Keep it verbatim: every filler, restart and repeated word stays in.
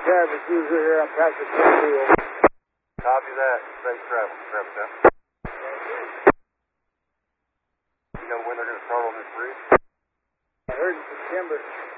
Travis User here on Patrick Field. Copy that. Safe travel. Travis, yeah. You know when they're going to start on this bridge? I heard in September.